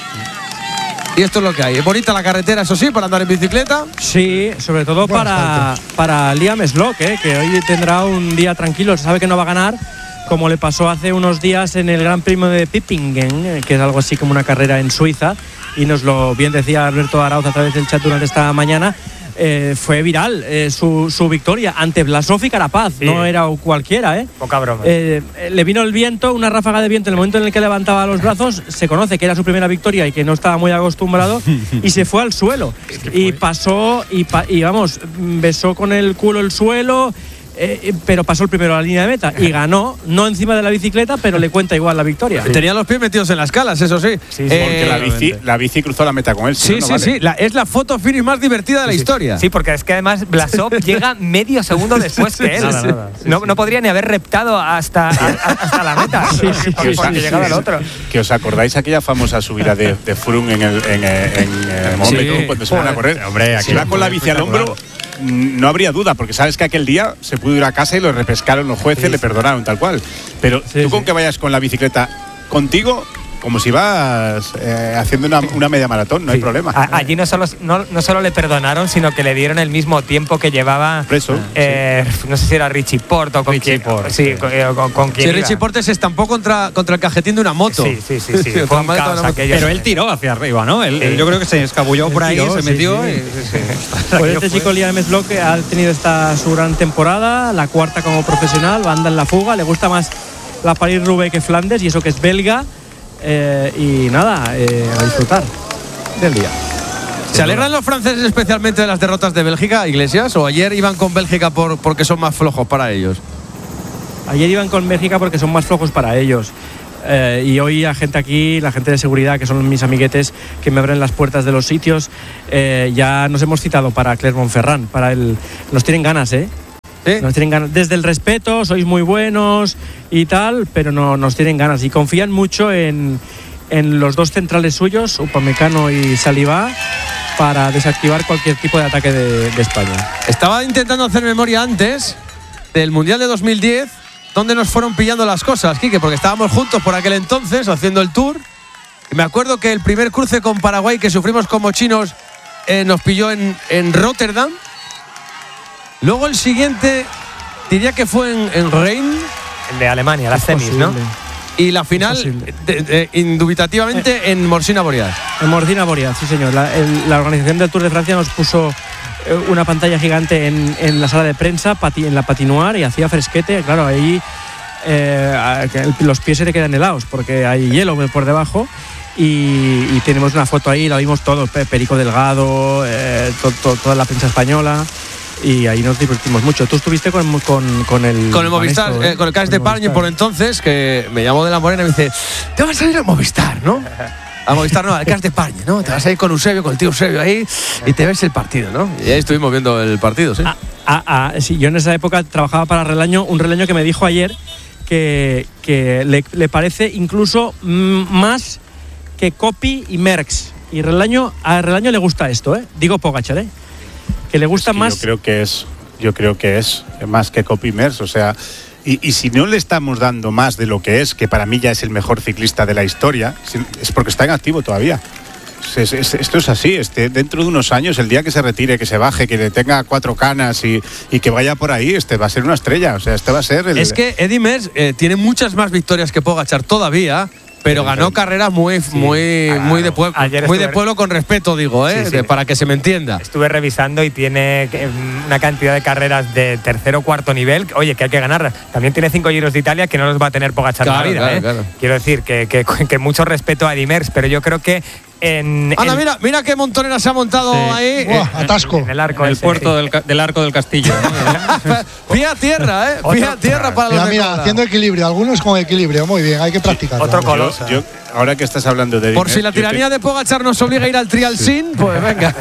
B: Y esto es lo que hay. Es bonita la carretera, eso sí, para andar en bicicleta.
E: Sí, sobre todo
G: Buenas
E: para, para Liam Sloke, ¿eh? Que hoy tendrá un día tranquilo. Se sabe que no va a ganar, como le pasó hace unos días en el Gran Premio de Pippingen, eh, que es algo así como una carrera en Suiza. Y nos lo bien decía Alberto Arauz a través del chat durante esta mañana. Eh, fue viral eh, su, su victoria ante Blasov y Carapaz.
A: Sí.
E: No era cualquiera, ¿eh?
A: Poca broma.
E: Eh, le vino el viento, una ráfaga de viento en el momento en el que levantaba los brazos. Se conoce que era su primera victoria y que no estaba muy acostumbrado y se fue al suelo. Y pasó, y, pa- y vamos, besó con el culo el suelo. Eh, pero pasó el primero a la línea de meta y ganó, no encima de la bicicleta, pero le cuenta igual la victoria.
B: Tenía los pies metidos en las calas, eso sí.
A: Sí, sí,
C: Porque
B: Eh,
C: la bici, la bici cruzó la meta con él. si
B: Sí,
C: no, no
B: sí,
C: vale.
B: sí. La- es la foto finish más divertida de la historia.
A: Sí, porque es que además Blasov llega medio segundo después que él.
E: Nada, nada. Sí,
A: no, no podría ni haber reptado hasta, a- a- hasta la meta.
E: Sí, sí,
A: porque
E: sí,
A: porque
E: sí,
A: llegaba
E: sí.
A: el otro.
C: Que os acordáis aquella famosa subida de, de Froome en el, en, eh, en, eh, Montmeló,
B: Sí.
C: cuando se van a correr.
F: Hombre,
C: si va con la bici al hombro, mm, no habría duda, porque sabes que aquel día se pudo ir a casa y lo repescaron los jueces, le perdonaron tal cual. Pero
E: Sí,
C: tú con
E: sí.
C: que vayas con la bicicleta contigo, como si vas eh, haciendo una, una media maratón, no sí. hay problema.
A: A, allí no solo, no, no solo le perdonaron, sino que le dieron el mismo tiempo que llevaba.
C: Preso.
A: Eh, sí. No sé si era Richie Porte o con
F: Richie
A: quién.
F: Porte.
A: Sí, con, con, con quién.
B: Sí, Richie Porte se estampó contra, contra el cajetín de una moto.
A: Sí, sí, sí. sí. Fue un caos aquello.
F: Pero él tiró hacia arriba, ¿no? Él, sí. Yo creo que se escabulló por ahí, tiró, se metió.
E: Sí, sí.
F: Y, sí, sí.
E: Pues este chico, Liam Slock, ha tenido esta su gran temporada, la cuarta como profesional, anda en la fuga, le gusta más la París-Roubaix que Flandes, y eso que es belga. Eh, y nada, eh, a disfrutar del día.
B: ¿Se alegran los franceses especialmente de las derrotas de Bélgica, Iglesias? ¿O ayer iban con Bélgica por, porque son más flojos para ellos?
E: Ayer iban con Bélgica porque son más flojos para ellos. Eh, y hoy la gente aquí, la gente de seguridad, que son mis amiguetes que me abren las puertas de los sitios, eh, ya nos hemos citado para Clermont-Ferrand. Para el, nos tienen ganas, ¿eh? ¿Sí? Nos tienen ganas. Desde el respeto, sois muy buenos y tal, pero no, nos tienen ganas. Y confían mucho en, en los dos centrales suyos, Upamecano y Saliba, para desactivar cualquier tipo de ataque de, de España.
B: Estaba intentando hacer memoria antes del Mundial de dos mil diez, donde nos fueron pillando las cosas, Quique, porque estábamos juntos por aquel entonces haciendo el tour. Y me acuerdo que el primer cruce con Paraguay que sufrimos como chinos eh, nos pilló en, en Rotterdam. Luego el siguiente diría que fue en, en Reims.
A: El de Alemania, las semis, ¿no?
B: Y la final, de, de, indubitativamente, eh, en Morsina Boreal.
E: En Morsina Boreal, sí señor. La, el, la organización del Tour de Francia nos puso una pantalla gigante en, en la sala de prensa, pati, en la patinoire, y hacía fresquete. Claro, ahí eh, los pies se te quedan helados porque hay hielo por debajo. Y, y tenemos una foto ahí, la vimos todos, Perico Delgado, eh, to, to, toda la prensa española. Y ahí nos divertimos mucho. Tú estuviste con, con, con el
B: con el Movistar,
E: Manesto,
B: eh, con el Cas de Pargne por entonces, que me llamó de la Morena y me dice: te vas a ir al Movistar, ¿no? Al Movistar no, al Cas de Pargne, ¿no? Te vas a ir con Eusebio, con el tío Eusebio ahí, y te ves el partido, ¿no? Y ahí estuvimos viendo el partido, sí.
E: Ah, ah, ah, sí, yo en esa época trabajaba para Relaño, un Relaño que me dijo ayer que, que le, le parece incluso más que Coppi y Merckx. Y Relaño, a Relaño le gusta esto, ¿eh? Digo Pogačar, ¿eh? Que le gusta
C: es que
E: más.
C: Yo creo que es, yo creo que es más que Coppi y Merckx, o sea, y, y si no le estamos dando más de lo que es, que para mí ya es el mejor ciclista de la historia, es porque está en activo todavía. Es, es, esto es así, este, dentro de unos años, el día que se retire, que se baje, que le tenga cuatro canas y, y que vaya por ahí, este va a ser una estrella, o sea, este va a ser el...
B: Es que Eddy Merckx eh, tiene muchas más victorias que Pogačar todavía. Pero ganó carreras muy, sí, muy, claro. muy, de pueblo, muy de pueblo con respeto, digo, ¿eh? Sí, sí. De, para que se me entienda.
A: Estuve revisando y tiene una cantidad de carreras de tercero o cuarto nivel. Oye, que hay que ganar. También tiene cinco Giros de Italia que no los va a tener Pogačar
B: claro,
A: en la vida.
B: Claro,
A: ¿eh?
B: claro.
A: Quiero decir que, que, que mucho respeto a Eddy Merckx, pero yo creo que en.
B: Ana,
A: en,
B: mira, mira qué montonera se ha montado sí. ahí.
G: Buah, atasco.
A: En, en el arco.
F: En el
A: ese,
F: puerto
A: sí.
F: del, del arco del castillo.
B: Pie a tierra, ¿eh? Pie a tierra para
G: mira,
B: los
G: mira, haciendo equilibrio. Algunos con equilibrio. Muy bien, hay que practicar.
A: Otro color.
C: Yo, yo, ahora que estás hablando de...
B: Por si la tiranía te... de Pogačar nos obliga a ir al Trial Sin, pues venga.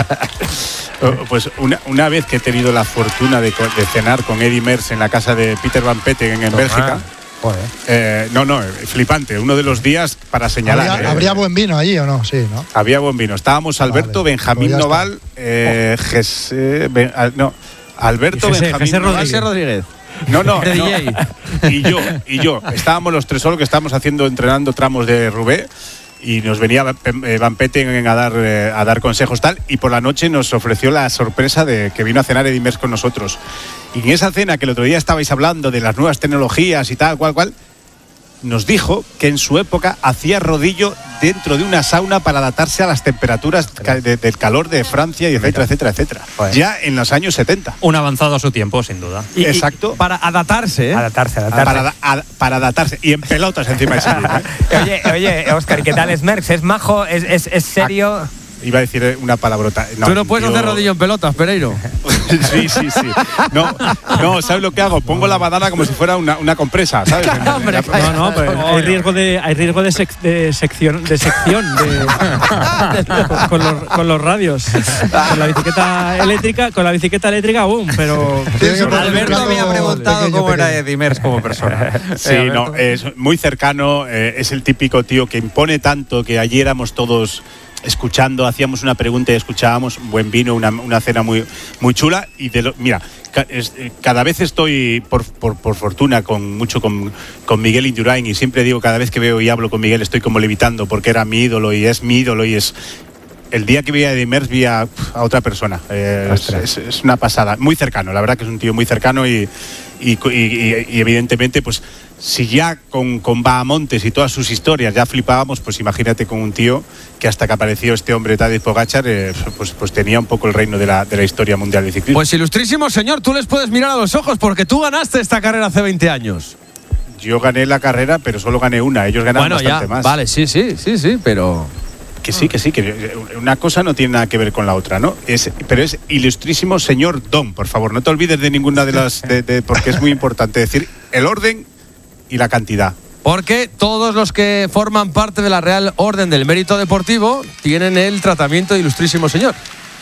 C: Pues una, una vez que he tenido la fortuna de, de cenar con Eddy Merckx en la casa de Peter Van Petten en, en Bélgica... Eh, no, no, flipante. Uno de los días para señalar.
G: ¿Habría,
C: eh.
G: ¿habría buen vino allí o no? Sí, ¿no?
C: Había buen vino. Estábamos Alberto, vale. Benjamín pues Noval, eh, oh. Jesse, ben, no, Alberto,
E: Jesse,
C: Benjamín
E: Jesse
C: Noval.
B: Jesse Rodríguez.
C: No, no, no. Y yo, y yo. Estábamos los tres solos que estábamos haciendo, entrenando tramos de Roubaix. Y nos venía Van Petten a dar, a dar consejos tal, y por la noche nos ofreció la sorpresa de que vino a cenar Eddy Merckx con nosotros. Y en esa cena que el otro día estabais hablando de las nuevas tecnologías y tal, cual, cual, nos dijo que en su época hacía rodillo dentro de una sauna para adaptarse a las temperaturas de, del calor de Francia, y etcétera, etcétera, etcétera. Pues. Ya en los años setenta.
F: Un avanzado a su tiempo, sin duda.
B: Y,
C: Exacto.
B: Y para adaptarse, ¿eh?
A: Adaptarse, adaptarse.
C: Para, a, para adaptarse. Y en pelotas encima de ese libro, ¿eh?
A: Oye, oye, Óscar, ¿qué tal es Merckx? ¿Es majo? ¿Es, es, es serio?
C: Ah, iba a decir una palabrota. No,
B: Tú no puedes
C: yo...
B: hacer rodillo en pelotas, Pereiro.
C: Sí, sí, sí. No, no, ¿sabes lo que hago? Pongo la badana como si fuera una, una compresa, ¿sabes?
B: Claro, hombre,
E: no, no, pero hay riesgo de, hay riesgo de, sec, de sección, de sección de, de, con, los, con los radios. Con la bicicleta eléctrica, con la bicicleta eléctrica, boom, pero.
F: Alberto había preguntado pequeño, cómo pequeño. Era Eddy Merckx como persona.
C: Sí, eh, no, es muy cercano, eh, es el típico tío que impone tanto que allí éramos todos escuchando, hacíamos una pregunta y escuchábamos, buen vino, una, una cena muy, muy chula. Y de lo, mira, cada vez estoy, por, por, por fortuna, con mucho con, con Miguel Indurain, y siempre digo, cada vez que veo y hablo con Miguel estoy como levitando, porque era mi ídolo y es mi ídolo y es... El día que vi a Eddy Merckx vi a, a otra persona. Eh, es, es, es una pasada. Muy cercano, la verdad que es un tío muy cercano y, y, y, y evidentemente, pues si ya con, con Bahamontes y todas sus historias ya flipábamos, pues imagínate con un tío que hasta que apareció este hombre Tadej Pogačar, eh, pues, pues tenía un poco el reino de la, de la historia mundial de ciclismo.
B: Pues ilustrísimo señor, tú les puedes mirar a los ojos porque tú ganaste esta carrera hace veinte años.
C: Yo gané la carrera, pero solo gané una. Ellos ganaron
B: bueno,
C: bastante
B: ya,
C: más.
B: Vale, sí, sí, sí, sí, pero...
C: Que sí, que sí, que una cosa no tiene nada que ver con la otra, ¿no? Es, pero es ilustrísimo señor Don, por favor, no te olvides de ninguna de las... De, de, porque es muy importante decir el orden y la cantidad.
B: Porque todos los que forman parte de la Real Orden del Mérito Deportivo tienen el tratamiento de ilustrísimo señor.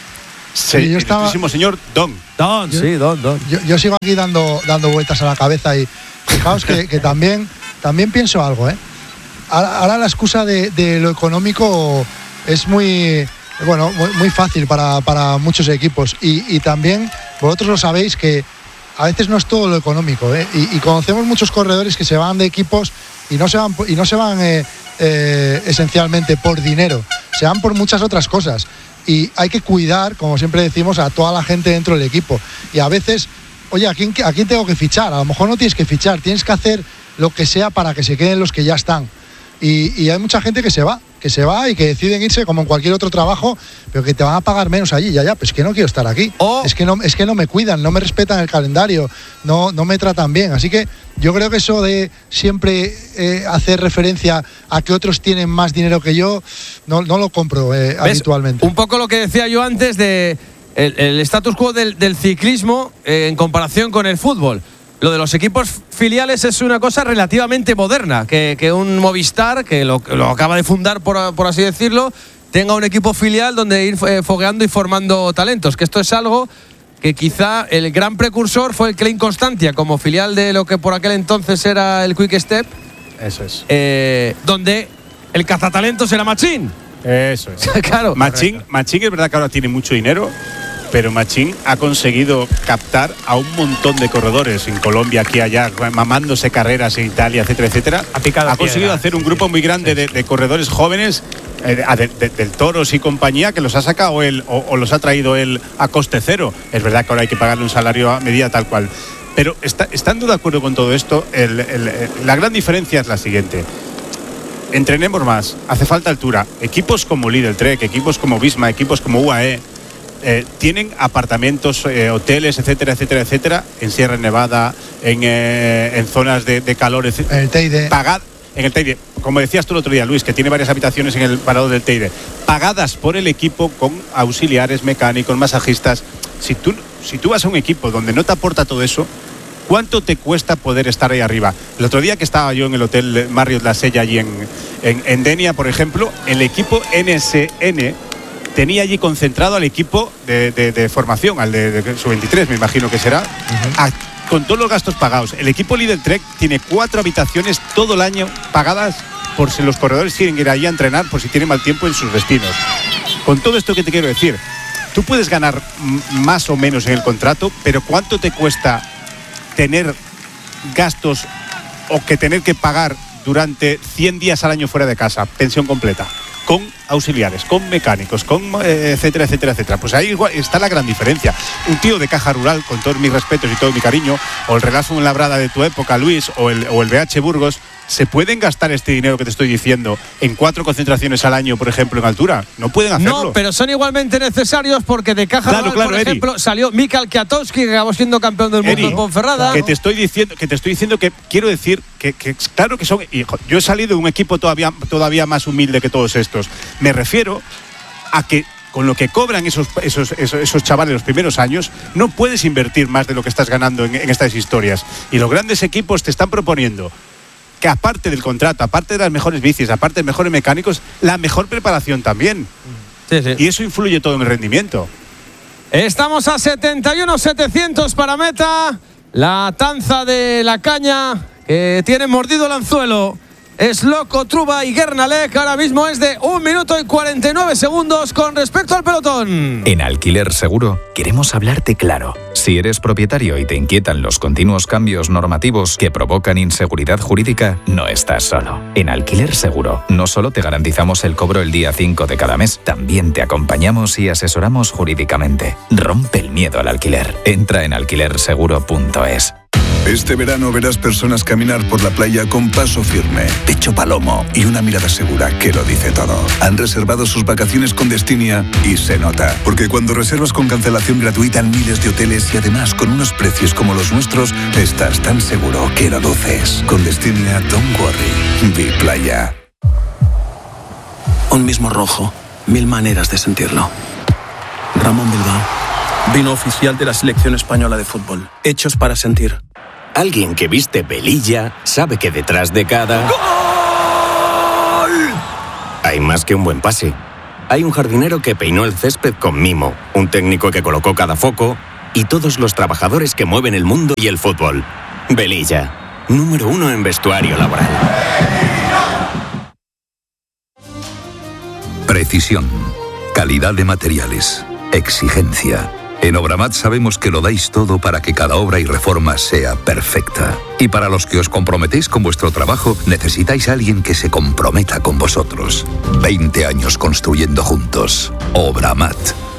C: Sí, sí, yo estaba... ilustrísimo señor Don.
B: Don, yo, sí, Don, Don.
G: Yo, yo sigo aquí dando, dando vueltas a la cabeza y fijaos que, que también, también pienso algo, ¿eh? Ahora la excusa de, de lo económico es muy, bueno, muy, muy fácil para, para muchos equipos y, y también vosotros lo sabéis que a veces no es todo lo económico, ¿eh? y, y conocemos muchos corredores que se van de equipos y no se van, y no se van eh, eh, esencialmente por dinero, se van por muchas otras cosas y hay que cuidar, como siempre decimos, a toda la gente dentro del equipo y a veces, oye, ¿a quién, a quién tengo que fichar? A lo mejor no tienes que fichar, tienes que hacer lo que sea para que se queden los que ya están. Y, y hay mucha gente que se va, que se va y que deciden irse como en cualquier otro trabajo, pero que te van a pagar menos allí, ya, ya, pues es que no quiero estar aquí. Oh. Es que no, es que no me cuidan, no me respetan el calendario, no, no me tratan bien. Así que yo creo que eso de siempre eh, hacer referencia a que otros tienen más dinero que yo, no, no lo compro eh, habitualmente.
B: Un poco lo que decía yo antes de el, el status quo del, del ciclismo eh, en comparación con el fútbol. Lo de los equipos filiales es una cosa relativamente moderna, que, que un Movistar, que lo, lo acaba de fundar, por, por así decirlo, tenga un equipo filial donde ir eh, fogueando y formando talentos, que esto es algo que quizá el gran precursor fue el Klein Constantia, como filial de lo que por aquel entonces era el Quick Step.
C: Eso es.
B: Eh, donde el cazatalentos era Machín.
C: Eso es.
B: Claro.
C: Machín, Machín es verdad que ahora tiene mucho dinero, pero Machín ha conseguido captar a un montón de corredores en Colombia, aquí allá, mamándose carreras en Italia, etcétera, etcétera.
A: Ha, picado
C: ha conseguido
A: piedra.
C: hacer un grupo muy grande de, de corredores jóvenes, eh, de, de, del Toros y compañía, que los ha sacado él o, o los ha traído él a coste cero. Es verdad que ahora hay que pagarle un salario a medida tal cual. Pero está, estando de acuerdo con todo esto, el, el, el, la gran diferencia es la siguiente. Entrenemos más, hace falta altura. Equipos como Lidl Trek, equipos como Visma, equipos como U A E, Eh, tienen apartamentos, eh, hoteles, etcétera, etcétera, etcétera, en Sierra Nevada, en, eh, en zonas de, de calor, etcétera.
G: En el Teide.
C: Pagad, en el Teide, como decías tú el otro día, Luis, que tiene varias habitaciones en el parado del Teide, pagadas por el equipo con auxiliares, mecánicos, masajistas. Si tú, si tú vas a un equipo donde no te aporta todo eso, ¿cuánto te cuesta poder estar ahí arriba? El otro día que estaba yo en el hotel Marriott La Sella, allí en, en, en Denia, por ejemplo, el equipo N S N tenía allí concentrado al equipo de, de, de formación, al de, de su veintitrés, me imagino que será, uh-huh. a, con todos los gastos pagados. El equipo Lidl Trek tiene cuatro habitaciones todo el año pagadas por si los corredores quieren ir allí a entrenar, por si tienen mal tiempo en sus destinos. Con todo esto que te quiero decir, tú puedes ganar m- más o menos en el contrato, pero ¿cuánto te cuesta tener gastos o que tener que pagar durante cien días al año fuera de casa, pensión completa, con auxiliares, con mecánicos, con eh, etcétera, etcétera, etcétera? Pues ahí está la gran diferencia. Un tío de Caja Rural, con todos mis respetos y todo mi cariño, o el Relazo en Labrada de tu época, Luis, o el, o el B H Burgos, ¿se pueden gastar este dinero que te estoy diciendo en cuatro concentraciones al año, por ejemplo, en altura? No pueden hacerlo.
B: No, pero son igualmente necesarios porque de Caja
C: claro,
B: Rural,
C: claro,
B: por
C: Eri.
B: ejemplo, salió Mikel Kwiatkowski, que acabó siendo campeón del mundo
C: Eri,
B: en Ponferrada.
C: Que te estoy diciendo, que te estoy diciendo que quiero decir que, que claro que son. Hijo, yo he salido de un equipo todavía, todavía más humilde que todos estos. Me refiero a que con lo que cobran esos, esos, esos, esos chavales los primeros años, no puedes invertir más de lo que estás ganando en, en estas historias. Y los grandes equipos te están proponiendo que aparte del contrato, aparte de las mejores bicis, aparte de mejores mecánicos, la mejor preparación también.
B: Sí, sí.
C: Y eso influye todo en el rendimiento.
B: Estamos a setenta y uno setecientos para meta. La tanza de la caña que tiene mordido el anzuelo Sloko, Truba y Guernalec. Ahora mismo es de un minuto y cuarenta y nueve segundos con respecto al pelotón.
I: En Alquiler Seguro queremos hablarte claro. Si eres propietario y te inquietan los continuos cambios normativos que provocan inseguridad jurídica, no estás solo. En Alquiler Seguro no solo te garantizamos el cobro el día cinco de cada mes, también te acompañamos y asesoramos jurídicamente. Rompe el miedo al alquiler. Entra en alquiler seguro punto es.
J: Este verano verás personas caminar por la playa con paso firme, pecho palomo y una mirada segura que lo dice todo. Han reservado sus vacaciones con Destinia y se nota, porque cuando reservas con cancelación gratuita en miles de hoteles y además con unos precios como los nuestros, estás tan seguro que lo luces. Con Destinia, don't worry. Vi playa.
K: Un mismo rojo, mil maneras de sentirlo. Ramón Bilbao, vino oficial de la selección española de fútbol, hechos para sentir.
L: Alguien que viste Velilla sabe que detrás de cada... ¡Gol! Hay más que un buen pase. Hay un jardinero que peinó el césped con mimo, un técnico que colocó cada foco y todos los trabajadores que mueven el mundo y el fútbol. Velilla, número uno en vestuario laboral.
M: Precisión, calidad de materiales, exigencia. En Obramat sabemos que lo dais todo para que cada obra y reforma sea perfecta. Y para los que os comprometéis con vuestro trabajo, necesitáis a alguien que se comprometa con vosotros. veinte años construyendo juntos. Obramat.